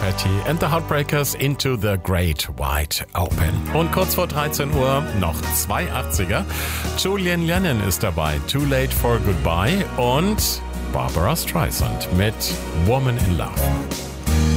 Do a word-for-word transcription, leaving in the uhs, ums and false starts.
Petty and the Heartbreakers Into the Great Wide Open. Und kurz vor dreizehn Uhr noch zwei achtziger. Julian Lennon ist dabei, Too Late for Goodbye, und Barbara Streisand mit Woman in Love.